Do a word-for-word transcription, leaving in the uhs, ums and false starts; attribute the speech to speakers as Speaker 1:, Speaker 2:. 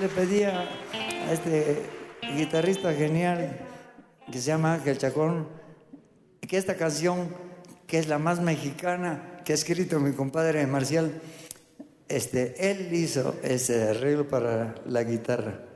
Speaker 1: le pedí a, a este guitarrista genial que se llama Ángel Chacón, que esta canción, que es la más mexicana que ha escrito mi compadre Marcial, este, él hizo ese arreglo para la guitarra.